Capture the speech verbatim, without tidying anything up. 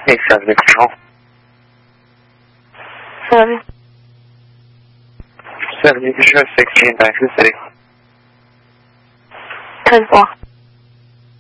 Hey, seven control. Seven. Seven, you can show sixteen back to the city. Ten four.